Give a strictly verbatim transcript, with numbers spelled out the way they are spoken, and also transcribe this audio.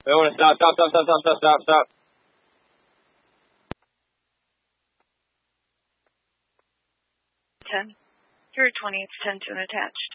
We want to stop, stop, stop, stop, stop, stop, stop, stop. ten. You're twenty, it's ten to an attach.